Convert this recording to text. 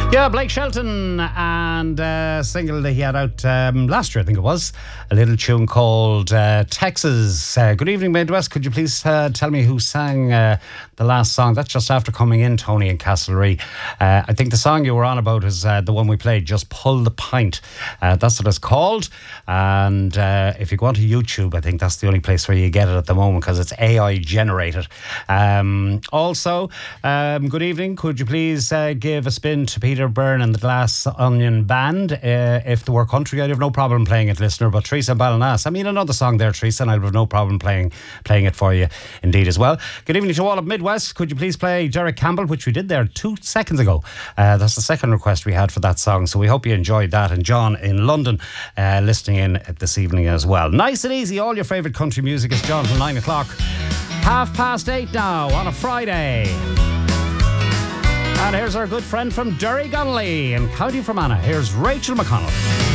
Yeah, Blake Shelton and a single that he had out last year, I think it was. A little tune called Texas. Good evening, Midwest. Could you please tell me who sang the last song? That's just after coming in, Tony in Castlereagh. I think the song you were on about is the one we played, Just Pull the Pint. That's what it's called. And if you go onto YouTube, I think that's the only place where you get it at the moment because it's AI generated. Also, good evening. Could you please give a spin to Peter Byrne and the Glass Onion Band? If there were country, I'd have no problem playing it, listener. But Teresa Balanas, I mean, another song there, Teresa, and I'd have no problem playing it for you indeed as well. Good evening to all of Midwest. Could you please play Derek Campbell, which we did there 2 seconds ago? That's the second request we had for that song, so we hope you enjoyed that. And John in London listening in this evening as well. Nice and easy, all your favourite country music is John from 9 o'clock. 8:30 now on a Friday. And here's our good friend from Derry Gunley in County Fermanagh. Here's Rachel McConnell.